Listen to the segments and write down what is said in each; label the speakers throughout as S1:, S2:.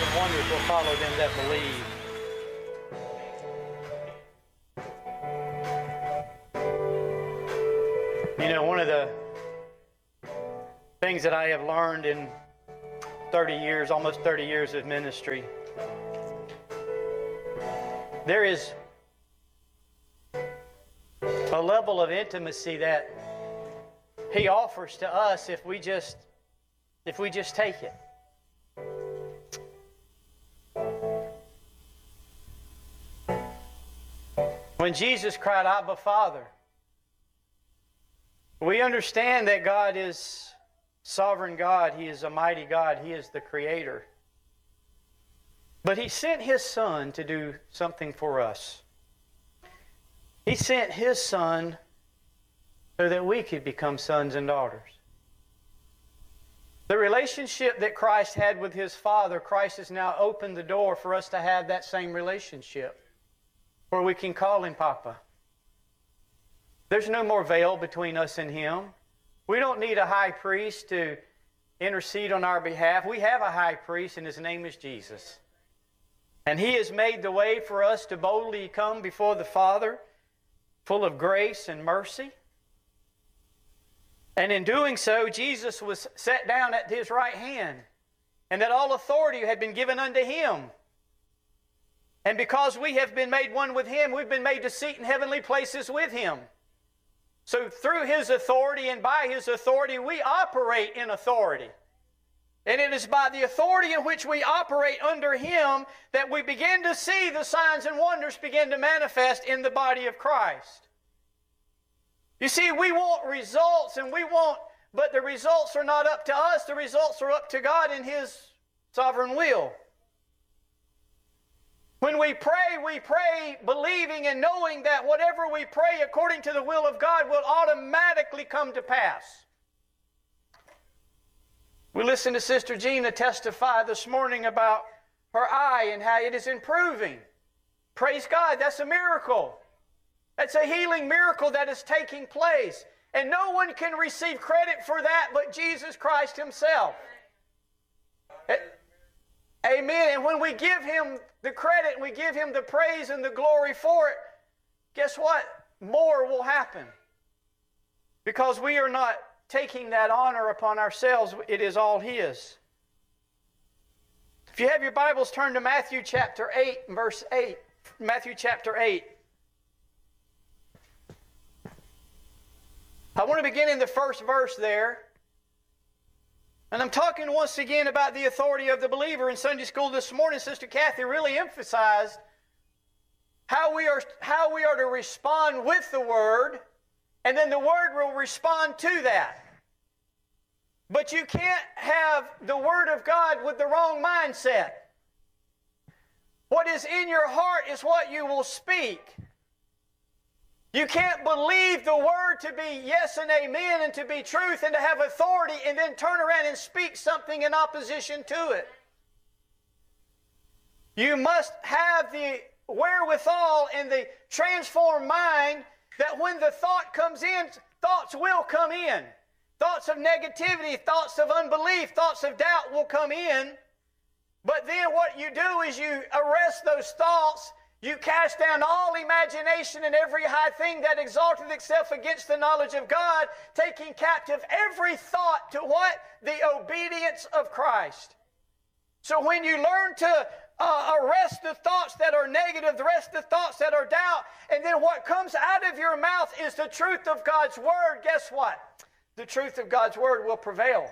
S1: and wonders will follow them that believe. You know, one of the things that I have learned in 30 years, almost 30 years of ministry, there is a level of intimacy that He offers to us if we just take it. When Jesus cried, "Abba, Father," we understand that God is sovereign God. He is a mighty God. He is the Creator. But He sent His Son to do something for us. He sent His Son so that we could become sons and daughters. The relationship that Christ had with His Father, Christ has now opened the door for us to have that same relationship, where we can call Him Papa. There's no more veil between us and Him. We don't need a high priest to intercede on our behalf. We have a high priest, and His name is Jesus. And He has made the way for us to boldly come before the Father, full of grace and mercy. And in doing so, Jesus was set down at His right hand, and that all authority had been given unto Him. And because we have been made one with Him, we've been made to seat in heavenly places with Him. So through His authority and by His authority, we operate in authority. And it is by the authority in which we operate under Him that we begin to see the signs and wonders begin to manifest in the body of Christ. You see, we want results but the results are not up to us. The results are up to God in His sovereign will. When we pray believing and knowing that whatever we pray according to the will of God will automatically come to pass. We listened to Sister Gina testify this morning about her eye and how it is improving. Praise God, that's a miracle. That's a healing miracle that is taking place. And no one can receive credit for that but Jesus Christ Himself. Amen. And when we give Him the credit, we give Him the praise and the glory for it, guess what? More will happen. Because we are not taking that honor upon ourselves. It is all His. If you have your Bibles, turn to Matthew chapter 8, verse 8. Matthew chapter 8. I want to begin in the first verse there. And I'm talking once again about the authority of the believer. In Sunday school this morning, Sister Kathy really emphasized how we are to respond with the Word, and then the Word will respond to that. But you can't have the Word of God with the wrong mindset. What is in your heart is what you will speak. You can't believe the Word to be yes and amen and to be truth and to have authority and then turn around and speak something in opposition to it. You must have the wherewithal and the transformed mind that when the thought comes in, thoughts will come in. Thoughts of negativity, thoughts of unbelief, thoughts of doubt will come in. But then what you do is you arrest those thoughts. You cast down all imagination and every high thing that exalted itself against the knowledge of God, taking captive every thought to what? The obedience of Christ. So when you learn to arrest the thoughts that are negative, arrest the thoughts that are doubt, and then what comes out of your mouth is the truth of God's Word, guess what? The truth of God's Word will prevail.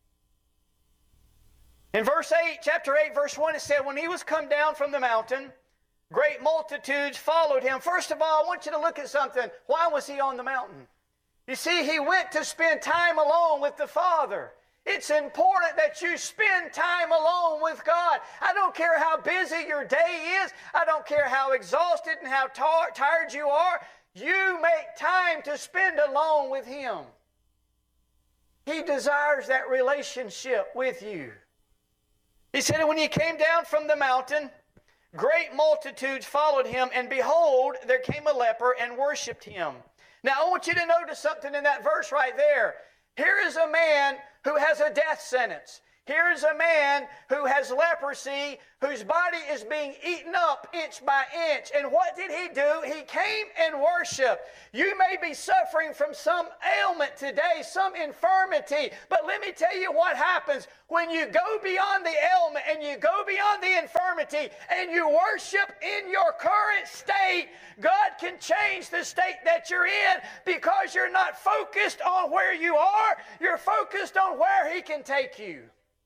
S1: In verse 8, chapter 8, verse 1, it said, when He was come down from the mountain, great multitudes followed Him. First of all, I want you to look at something. Why was He on the mountain? You see, He went to spend time alone with the Father. It's important that you spend time alone with God. I don't care how busy your day is. I don't care how exhausted and how tired you are. You make time to spend alone with Him. He desires that relationship with you. He said, when He came down from the mountain, great multitudes followed Him, and behold, there came a leper and worshipped Him. Now, I want you to notice something in that verse right there. Here is a man who has a death sentence. Here's a man who has leprosy, whose body is being eaten up inch by inch. And what did he do? He came and worshiped. You may be suffering from some ailment today, some infirmity, but let me tell you what happens when you go beyond the ailment and you go beyond the infirmity and you worship in your current state. God can change the state that you're in because you're not focused on where you are. You're focused on where He can take you.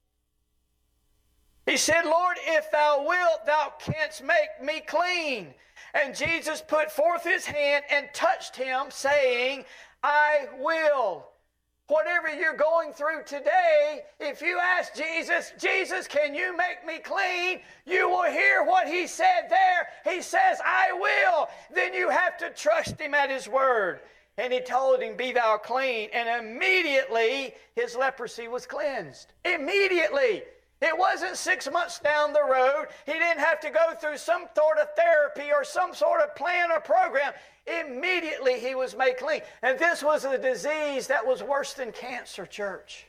S1: He said, Lord, if thou wilt, thou canst make me clean. And Jesus put forth his hand and touched him, saying, I will. Whatever you're going through today, if you ask Jesus, Jesus, can you make me clean? You will hear what he said there. He says, I will. Then you have to trust him at his word. And he told him, be thou clean. And immediately his leprosy was cleansed. Immediately. It wasn't 6 months down the road. He didn't have to go through some sort of therapy or some sort of plan or program. Immediately he was made clean. And this was a disease that was worse than cancer, church.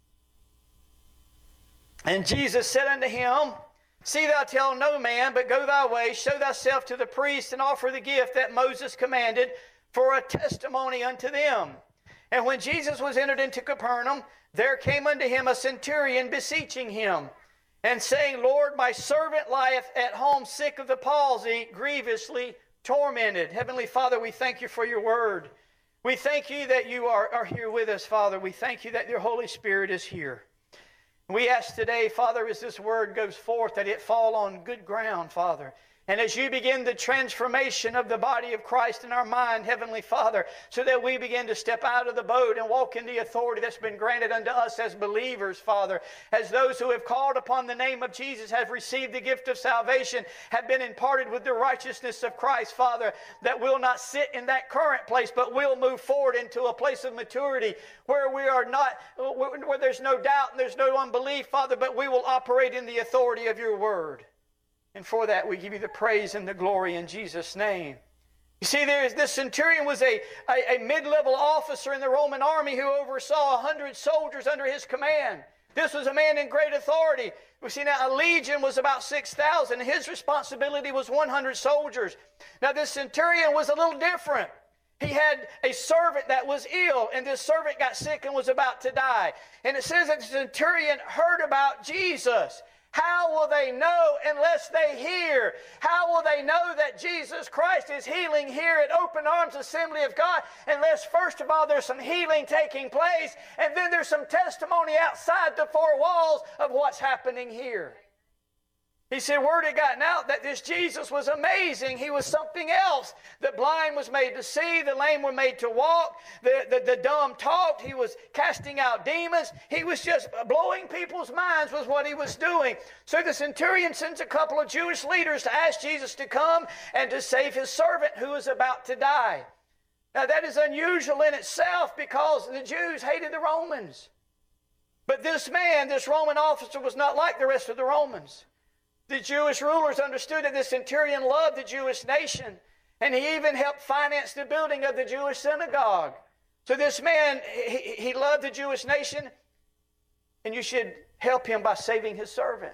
S1: And Jesus said unto him, see thou tell no man, but go thy way, show thyself to the priest, and offer the gift that Moses commanded for a testimony unto them. And when Jesus was entered into Capernaum, there came unto him a centurion beseeching him, and saying, Lord, my servant lieth at home sick of the palsy, grievously tormented. Heavenly Father, we thank you for your word. We thank you that you are here with us, Father. We thank you that your Holy Spirit is here. We ask today, Father, as this word goes forth, that it fall on good ground, Father. And as you begin the transformation of the body of Christ in our mind, Heavenly Father, so that we begin to step out of the boat and walk in the authority that's been granted unto us as believers, Father, as those who have called upon the name of Jesus, have received the gift of salvation, have been imparted with the righteousness of Christ, Father, that will not sit in that current place, but will move forward into a place of maturity where we are not, where there's no doubt and there's no unbelief, Father, but we will operate in the authority of your word. And for that, we give you the praise and the glory in Jesus' name. You see, this centurion was a mid-level officer in the Roman army who oversaw 100 soldiers under his command. This was a man in great authority. We see now a legion was about 6,000. His responsibility was 100 soldiers. Now, this centurion was a little different. He had a servant that was ill, and this servant got sick and was about to die. And it says that the centurion heard about Jesus. How will they know unless they hear? How will they know that Jesus Christ is healing here at Open Arms Assembly of God unless first of all there's some healing taking place and then there's some testimony outside the four walls of what's happening here? He said word had gotten out that this Jesus was amazing. He was something else. The blind was made to see. The lame were made to walk. The dumb talked. He was casting out demons. He was just blowing people's minds was what he was doing. So the centurion sends a couple of Jewish leaders to ask Jesus to come and to save his servant who was about to die. Now that is unusual in itself because the Jews hated the Romans. But this man, this Roman officer, was not like the rest of the Romans. The Jewish rulers understood that the centurion loved the Jewish nation, and he even helped finance the building of the Jewish synagogue. So this man, he loved the Jewish nation, and you should help him by saving his servant.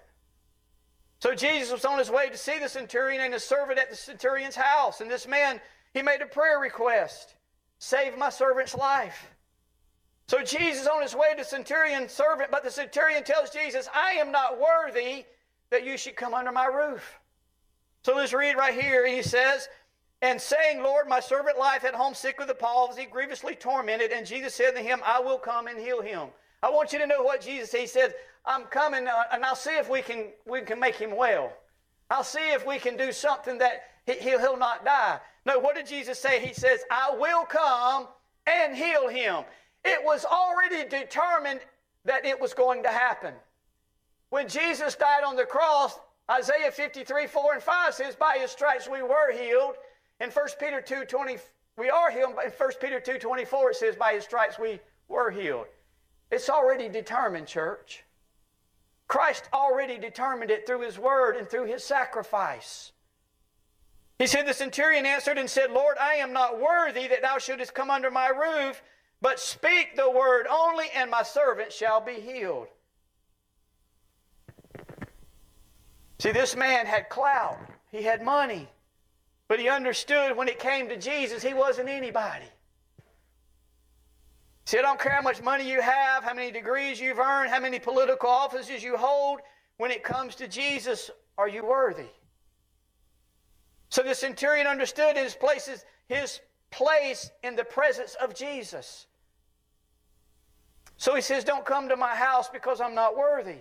S1: So Jesus was on his way to see the centurion and his servant at the centurion's house, and this man, he made a prayer request, save my servant's life. So Jesus on his way to the centurion's servant, but the centurion tells Jesus, I am not worthy that you should come under my roof. So let's read right here. He says, and saying, Lord, my servant lieth at home sick with the palsy, grievously tormented. And Jesus said to him, I will come and heal him. I want you to know what Jesus said. He said, I'm coming and I'll see if we can make him well. I'll see if we can do something that he'll not die. No, what did Jesus say? He says, I will come and heal him. It was already determined that it was going to happen. When Jesus died on the cross, Isaiah 53, 4 and 5 says, by his stripes we were healed. In 1 Peter 2:20, we are healed. In 1 Peter 2:24, it says, by his stripes we were healed. It's already determined, church. Christ already determined it through his word and through his sacrifice. He said, the centurion answered and said, Lord, I am not worthy that thou shouldest come under my roof, but speak the word only, and my servant shall be healed. See, this man had clout. He had money. But he understood when it came to Jesus, he wasn't anybody. See, I don't care how much money you have, how many degrees you've earned, how many political offices you hold. When it comes to Jesus, are you worthy? So the centurion understood his place in the presence of Jesus. So he says, don't come to my house because I'm not worthy.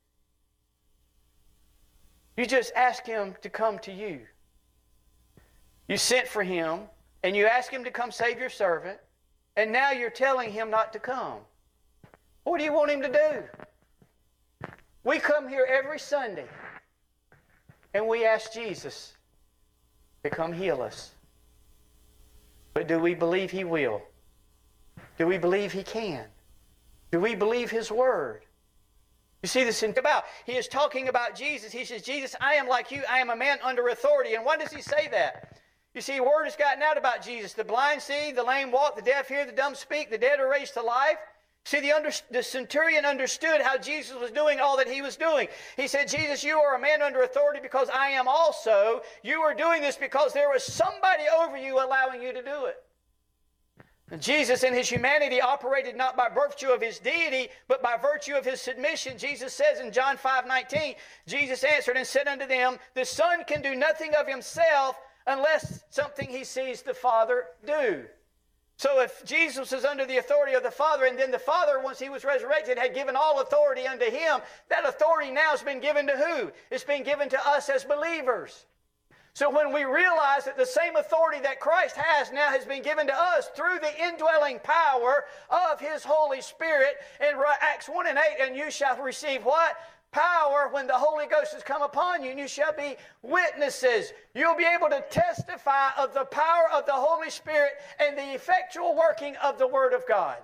S1: You just ask him to come to you. You sent for him, and you ask him to come save your servant, and now you're telling him not to come. What do you want him to do? We come here every Sunday, and we ask Jesus to come heal us. But do we believe he will? Do we believe he can? Do we believe his word? You see this about. He is talking about Jesus. He says, Jesus, I am like you. I am a man under authority. And why does he say that? You see, word has gotten out about Jesus. The blind see, the lame walk, the deaf hear, the dumb speak, the dead are raised to life. See, the centurion understood how Jesus was doing all that he was doing. He said, Jesus, you are a man under authority because I am also. You are doing this because there was somebody over you allowing you to do it. And Jesus in his humanity operated not by virtue of his deity, but by virtue of his submission. Jesus says in John 5:19, Jesus answered and said unto them, the Son can do nothing of himself unless something he sees the Father do. So if Jesus is under the authority of the Father, and then the Father, once he was resurrected, had given all authority unto him, that authority now has been given to who? It's been given to us as believers. So when we realize that the same authority that Christ has now has been given to us through the indwelling power of his Holy Spirit, in Acts 1:8, and you shall receive what? Power when the Holy Ghost has come upon you, and you shall be witnesses. You'll be able to testify of the power of the Holy Spirit and the effectual working of the Word of God.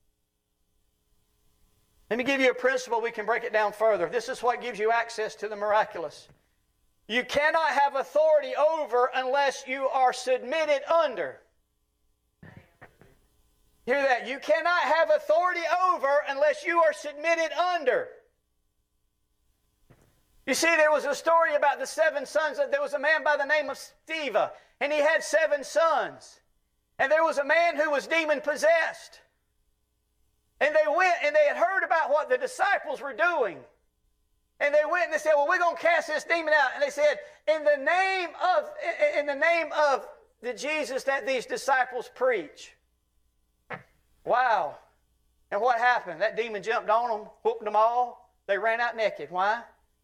S1: Let me give you a principle. We can break it down further. This is what gives you access to the miraculous. You cannot have authority over unless you are submitted under. Hear that? You cannot have authority over unless you are submitted under. You see, there was a story about the 7 sons. There was a man by the name of Sceva, and he had 7 sons. And there was a man who was demon-possessed. And they went and they had heard about what the disciples were doing. And they went and they said, well, we're going to cast this demon out. And they said, in the name of the Jesus that these disciples preach. Wow. And what happened? That demon jumped on them, whooped them all. They ran out naked. Why?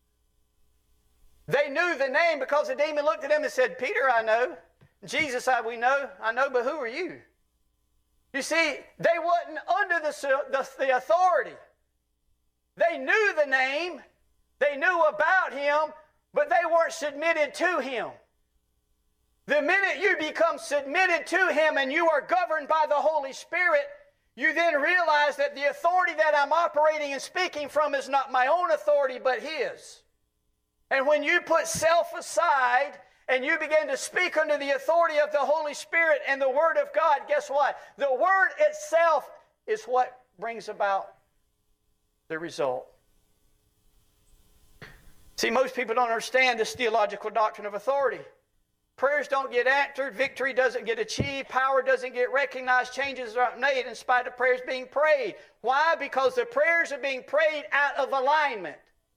S1: They knew the name because the demon looked at them and said, Peter, I know. Jesus, I know, but who are you? You see, they wasn't under the authority. They knew the name. They knew about him, but they weren't submitted to him. The minute you become submitted to him and you are governed by the Holy Spirit, you then realize that the authority that I'm operating and speaking from is not my own authority, but his. And when you put self aside and you begin to speak under the authority of the Holy Spirit and the Word of God, guess what? The Word itself is what brings about the result. See, most people don't understand this theological doctrine of authority. Prayers don't get answered, victory doesn't get achieved, power doesn't get recognized, changes aren't made in spite of prayers being prayed. Why? Because the prayers are being prayed out of alignment.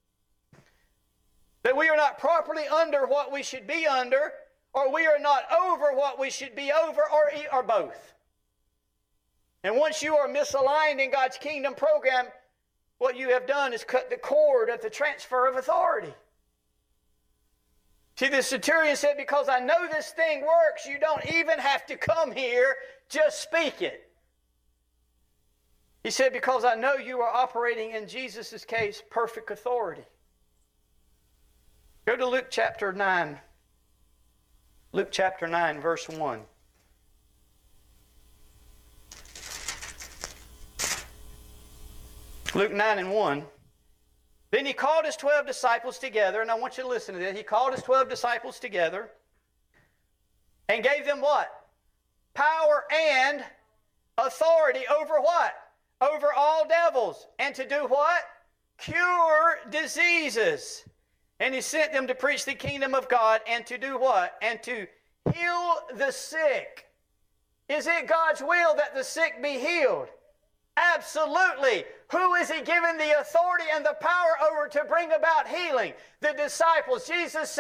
S1: That we are not properly under what we should be under, or we are not over what we should be over, or both. And once you are misaligned in God's kingdom program, what you have done is cut the cord of the transfer of authority. See, the centurion said, because I know this thing works, you don't even have to come here, just speak it. He said, because I know you are operating in Jesus' case, perfect authority. Go to Luke chapter 9. Luke chapter 9, verse 1. Luke 9 and 1. Then he called his 12 disciples together, and I want you to listen to this. He called his 12 disciples together and gave them what? Power and authority over what? Over all devils. And to do what? Cure diseases. And he sent them to preach the kingdom of God and to do what? And to heal the sick. Is it God's will that the sick be healed? Absolutely. Who is he giving the authority and the power over to bring about healing? The disciples. Jesus said,